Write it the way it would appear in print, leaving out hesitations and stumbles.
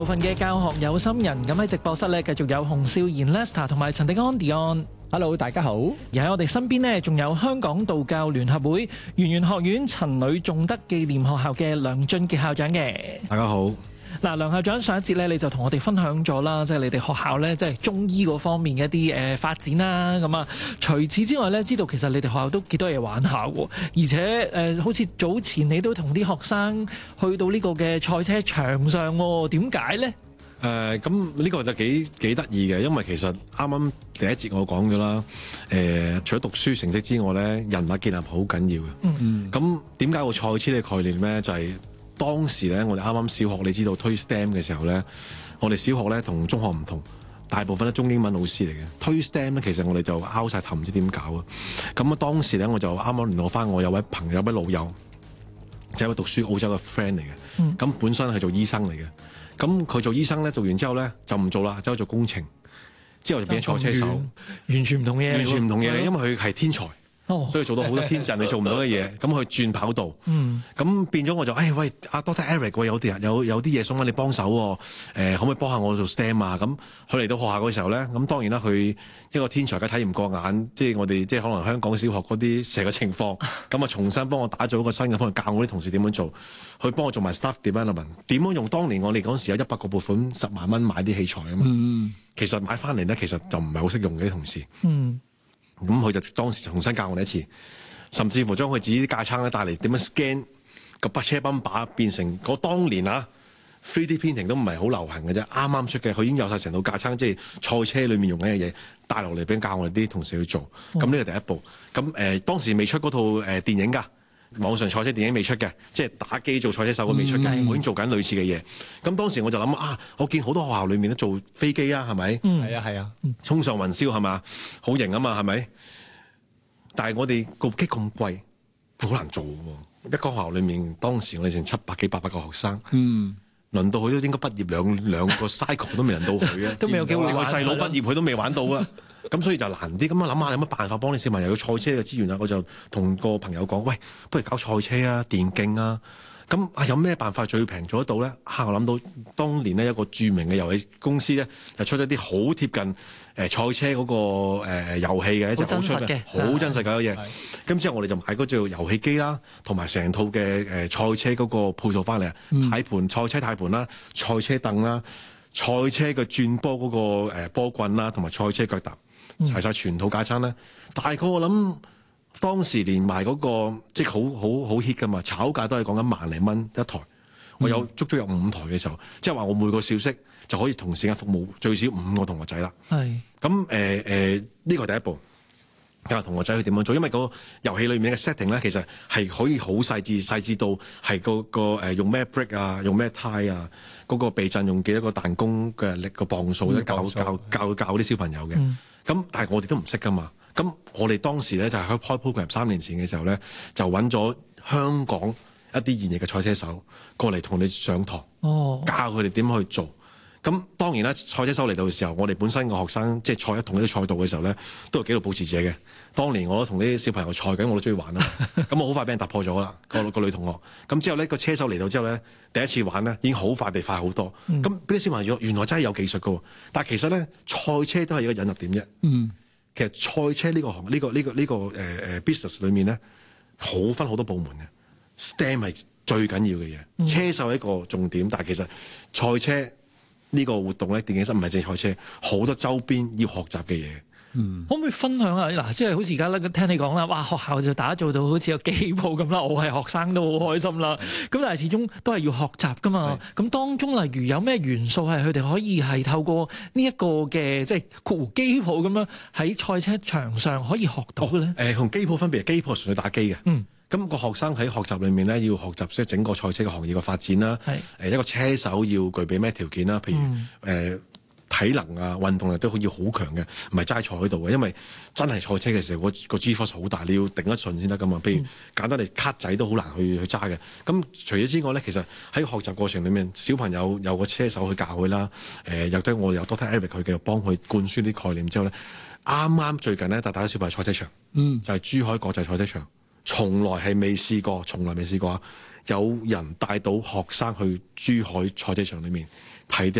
部分嘅教學有心人咁喺直播室咧，繼續有洪少賢 Lester 同埋陳迪安 Dion。 Hello， 大家好。 而喺我哋身邊呢，仲有香港道教聯合會圓玄學院陳女頌德紀念學校嘅梁俊傑校長嘅。 大家好。 嗱，梁校長，上一節咧你就同我哋分享咗啦，即係你哋學校咧，即係中醫嗰方面嘅一啲發展啦。咁啊，除此之外咧，知道其實你哋學校都幾多嘢玩下喎，而且好似早前你都同啲學生去到呢個嘅賽車場上喎，點解咧？ 咁呢個就幾得意嘅，因為其實啱啱第一節我講咗啦，除咗讀書成績之外咧，人脈建立好緊要嘅。咁點解個賽車嘅概念咧？就係當時咧，我哋啱啱小學，你知道推 STEM 嘅時候咧，我哋小學咧同中學唔同，大部分都中英文老師嚟嘅。推 STEM 咧，其實我哋就拗晒頭，唔知點搞啊。咁啊，當時咧我就啱啱聯絡翻我有位朋友、有位老友，就係位讀書澳洲嘅 friend 嚟嘅。咁本身係做醫生嚟嘅。咁佢做醫生咧，做完之後咧就唔做啦，走去做工程，之後就變咗賽車手， 完全唔同嘢， 完全唔同嘢，因為佢係天才。所以做到好多天人你做唔到嘅嘢，咁佢轉跑道，咁變咗我就喂阿 Dr. Eric 有啲嘢想揾你幫手喎，可唔可以幫下我做 STEM 啊？咁佢嚟到學校嗰時候咧，咁當然啦，佢一個天才嘅睇唔過眼，即係我哋即係可能香港小學嗰啲成個情況，咁啊重新幫我打造一個新嘅方法，教我啲同事點樣做，去幫我做埋 staff development，點樣用當年我哋嗰時有100個撥款10萬蚊買啲器材啊嘛，其實買翻嚟咧，其實就唔係好識用嘅啲同事。咁佢就當時重新教我哋一次，甚至乎將佢自己啲架撐咧帶嚟點樣 scan 個筆車泵把變成嗰當年啊 3D printing 都唔係好流行嘅啫，啱啱出嘅，佢已經有晒成套架撐，即係賽車裏面用緊嘅嘢帶落嚟俾教我哋啲同事去做。咁呢個第一步。咁當時未出嗰套電影㗎。網上賽車電影未出嘅，即係打機做賽車手都未出嘅，我已經做緊類似嘅嘢。咁當時我就諗啊，我見好多學校裏面都做飛機啊，係咪？ 係啊， 衝上雲霄係嘛，好型啊嘛，係咪？但係我哋個機咁貴，好難做喎。一個學校裏面，當時我哋成700幾800個學生，輪到佢都應該畢業兩個 cycle 都未輪到佢啊， 都未有機會玩。 我細佬畢業佢都未玩到啊。咁所以就難啲，咁啊諗下有乜辦法幫啲小朋友有賽車嘅資源啊？我就同個朋友講：喂，不如搞賽車啊、電競啊。咁啊有咩辦法最平做得到咧？我諗到當年呢，一個著名嘅遊戲公司咧，就出咗啲好貼近賽車嗰個遊戲嘅，就好出嘅，好真實嘅嘢。咁之後我哋就買嗰隻遊戲機啦，同埋成套嘅賽車嗰個配套翻嚟啊，軚盤、賽車軚盤啦、賽車凳啦、賽車嘅轉波嗰個波棍啦，同埋賽車腳踏。齊晒全套架撐咧，大概我諗當時連埋嗰個即係好 hit 噶嘛，炒價都係講緊1萬零蚊一台。我有足足有5台嘅時候，即係話我每個小息就可以同時間服務最少5個同學仔啦。係咁呢個第一步，教同學仔去點樣做，因為個遊戲裏面嘅 setting 咧，其實係可以好細緻到係個用咩 brake 啊，用咩胎啊，嗰個避震用幾多個彈弓嘅力個磅數咧，教啲小朋友嘅。咁但係我哋都唔識噶嘛，咁我哋當時咧就係開 program 3年前嘅時候咧，就揾咗香港一啲現役嘅賽車手過嚟同你上堂，教佢哋點去做。咁當然啦，賽車手嚟到嘅時候，我哋本身個學生即係賽同一啲賽道嘅時候咧，都有紀錄保持者嘅。當年我都同啲小朋友賽緊，我都中意玩啦。咁我好快俾人突破咗啦，個女同學。咁之後呢個車手嚟到之後咧，第一次玩咧已經好快地快好多。咁俾啲小朋友原來真係有技術㗎喎。但係其實咧，賽車都係一個引入點啫。其實賽車呢個行呢個business 裏面咧，分好多部門嘅。STEM 係最緊要嘅嘢，車手係一個重點，但係其實賽車呢個活動咧，電競室唔係淨係賽車，好多周邊要學習嘅嘢。 可唔可以分享下嗱？即係好似而家咧，聽你講啦，哇！學校就打造到好似有機鋪咁啦，我係學生都好開心啦。咁但係始終都係要學習噶嘛。咁當中例如有咩元素係佢哋可以係透過呢一個嘅即係機鋪咁樣喺賽車場上可以學到咧？ 同機鋪分別，機鋪純粹打機嘅。咁個學生喺學習裏面咧，要學習即係整個賽車嘅行業嘅發展啦。一個車手要具備咩條件啦？譬如體能啊、運動力都要好強嘅，唔係齋坐喺度嘅。因為真係賽車嘅時候，個 G-force 好大，你要頂得順先得噶嘛。譬如簡單嚟卡仔都好難去揸嘅。咁除咗之外咧，其實喺學習過程裏面，小朋友有個車手去教佢啦。我有 Dr. Eric 佢嘅幫佢灌輸啲概念之後咧，啱啱最近咧帶大家小朋友賽車場，就係珠海國際賽車場。從來未試過有人帶到學生去珠海賽車場裏面提